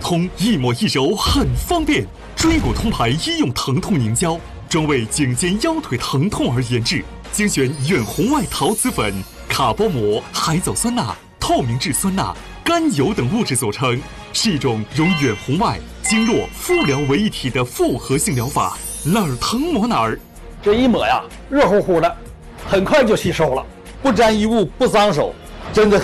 通，一抹一揉很方便。椎骨通牌医用疼痛凝胶，专为颈肩腰腿疼痛而研制，精选远红外陶瓷粉、卡波膜、海藻酸钠、透明质酸钠、甘油等物质组成，是一种融远红外、经络、敷疗为一体的复合性疗法。哪儿疼抹哪儿。 这一抹呀，热乎乎的，很快就吸收了，不沾衣物，不脏手，真的